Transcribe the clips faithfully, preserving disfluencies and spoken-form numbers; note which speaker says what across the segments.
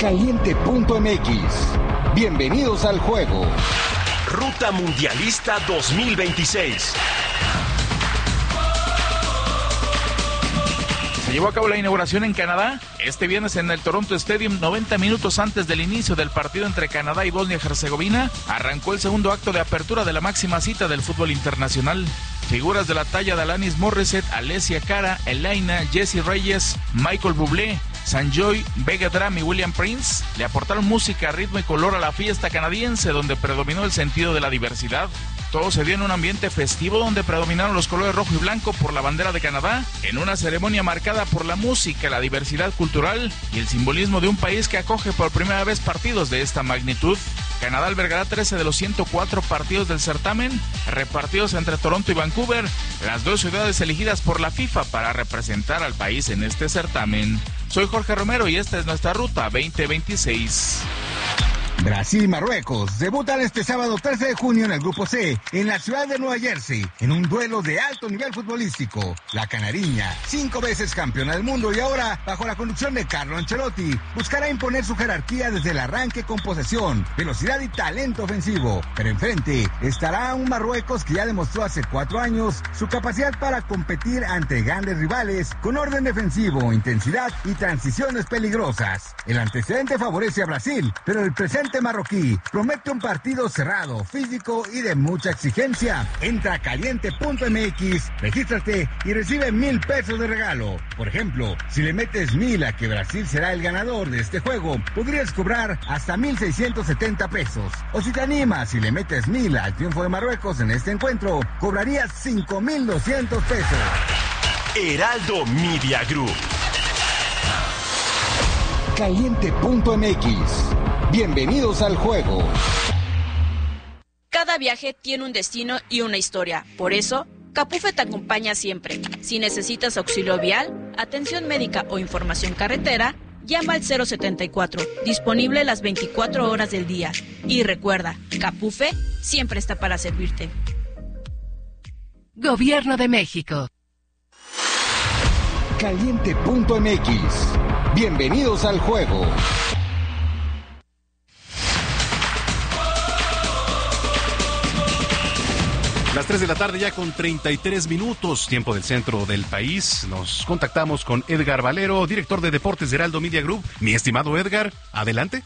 Speaker 1: Caliente punto m x. Bienvenidos al juego.
Speaker 2: Ruta Mundialista dos mil veintiséis.
Speaker 3: Se llevó a cabo la inauguración en Canadá este viernes en el Toronto Stadium. noventa minutos antes del inicio del partido entre Canadá y Bosnia-Herzegovina, arrancó el segundo acto de apertura de la máxima cita del fútbol internacional. Figuras de la talla de Alanis Morissette, Alessia Cara, Elaina, Jessie Reyes, Michael Bublé, Sanjoy, Vega Dram y William Prince le aportaron música, ritmo y color a la fiesta canadiense, donde predominó el sentido de la diversidad. Todo se dio en un ambiente festivo donde predominaron los colores rojo y blanco por la bandera de Canadá, en una ceremonia marcada por la música, la diversidad cultural y el simbolismo de un país que acoge por primera vez partidos de esta magnitud. Canadá albergará trece de los ciento cuatro partidos del certamen, repartidos entre Toronto y Vancouver, las dos ciudades elegidas por la FIFA para representar al país en este certamen. Soy Jorge Romero y esta es nuestra Ruta veinte veintiséis.
Speaker 1: Brasil y Marruecos debutan este sábado trece de junio en el Grupo C, en la ciudad de Nueva Jersey, en un duelo de alto nivel futbolístico. La canariña, cinco veces campeona del mundo y ahora, bajo la conducción de Carlo Ancelotti, buscará imponer su jerarquía desde el arranque con posesión, velocidad y talento ofensivo. Pero enfrente estará un Marruecos que ya demostró hace cuatro años su capacidad para competir ante grandes rivales con orden defensivo, intensidad y transiciones peligrosas. El antecedente favorece a Brasil, pero el presente marroquí promete un partido cerrado, físico y de mucha exigencia. Entra a caliente punto m x, regístrate y recibe mil pesos de regalo. Por ejemplo, si le metes mil a que Brasil será el ganador de este juego, podrías cobrar hasta mil seiscientos setenta pesos. O si te animas y le metes mil al triunfo de Marruecos en este encuentro, cobrarías cinco mil doscientos pesos.
Speaker 2: Heraldo Media Group.
Speaker 1: Caliente punto m x. Bienvenidos al juego.
Speaker 4: Cada viaje tiene un destino y una historia. Por eso, Capufe te acompaña siempre. Si necesitas auxilio vial, atención médica o información carretera, llama al cero setenta y cuatro, disponible las veinticuatro horas del día. Y recuerda, Capufe siempre está para servirte.
Speaker 5: Gobierno de México.
Speaker 1: Caliente punto m x. Bienvenidos al juego.
Speaker 6: Las tres de la tarde ya con treinta y tres minutos, tiempo del centro del país. Nos contactamos con Edgar Valero, director de Deportes de Heraldo Media Group. Mi estimado Edgar, adelante.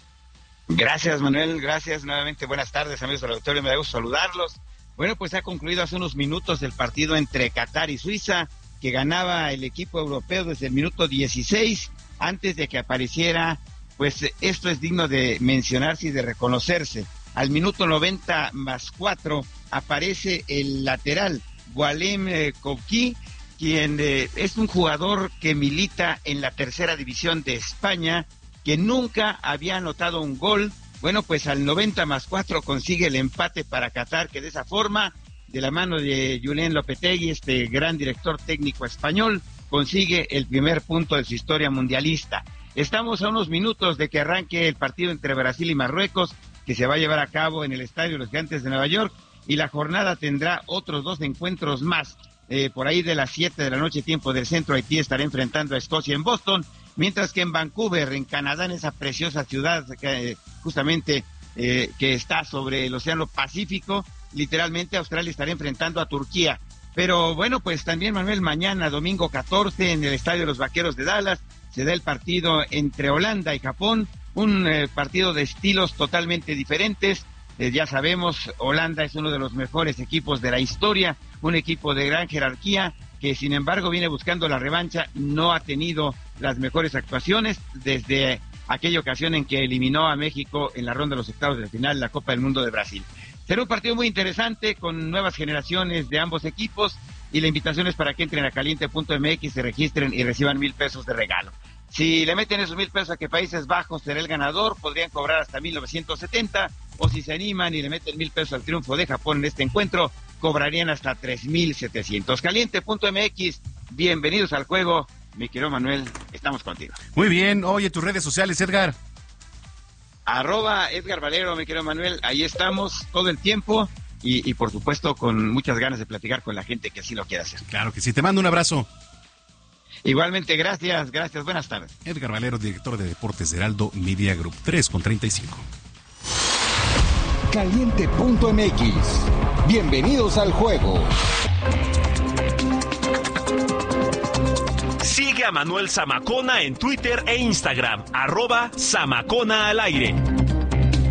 Speaker 7: Gracias, Manuel. Gracias nuevamente. Buenas tardes, amigos del auditorio. Me da gusto saludarlos. Bueno, pues ha concluido hace unos minutos el partido entre Qatar y Suiza, que ganaba el equipo europeo desde el minuto dieciséis, antes de que apareciera, pues esto es digno de mencionarse y de reconocerse. Al minuto noventa más cuatro aparece el lateral, Gualem eh, Kouki, quien eh, es un jugador que milita en la tercera división de España, que nunca había anotado un gol. Bueno, pues al noventa más cuatro consigue el empate para Qatar, que de esa forma, de la mano de Julen Lopetegui, este gran director técnico español, consigue el primer punto de su historia mundialista. Estamos a unos minutos de que arranque el partido entre Brasil y Marruecos, que se va a llevar a cabo en el Estadio de los Gigantes de Nueva York, y la jornada tendrá otros dos encuentros más. Eh, por ahí de las siete de la noche, tiempo del centro, Haití estará enfrentando a Escocia en Boston, mientras que en Vancouver, en Canadá, en esa preciosa ciudad que, justamente eh, que está sobre el Océano Pacífico, literalmente Australia estará enfrentando a Turquía. Pero bueno, pues también, Manuel, mañana, domingo catorce, en el Estadio de los Vaqueros de Dallas, se da el partido entre Holanda y Japón, un eh, partido de estilos totalmente diferentes. Eh, ya sabemos, Holanda es uno de los mejores equipos de la historia, un equipo de gran jerarquía, que sin embargo viene buscando la revancha, no ha tenido las mejores actuaciones desde aquella ocasión en que eliminó a México en la ronda de los octavos de final de la Copa del Mundo de Brasil. Será un partido muy interesante con nuevas generaciones de ambos equipos, y la invitación es para que entren a caliente punto m x, se registren y reciban mil pesos de regalo. Si le meten esos mil pesos a que Países Bajos será el ganador, podrían cobrar hasta mil novecientos setenta, o si se animan y le meten mil pesos al triunfo de Japón en este encuentro, cobrarían hasta tres mil setecientos. caliente punto m x, bienvenidos al juego. Mi querido Manuel, estamos contigo.
Speaker 6: Muy bien. Oye, tus redes sociales, Edgar.
Speaker 7: Arroba Edgar Valero, mi querido Manuel, ahí estamos todo el tiempo y, y por supuesto con muchas ganas de platicar con la gente que así lo quiera hacer.
Speaker 6: Claro que sí, te mando un abrazo.
Speaker 7: Igualmente, gracias, gracias, buenas tardes.
Speaker 6: Edgar Valero, director de Deportes de Heraldo Media Group, tres con treinta y cinco.
Speaker 1: Caliente punto m x. Bienvenidos al juego.
Speaker 2: Sigue a Manuel Zamacona en Twitter e Instagram, arroba Zamacona al aire.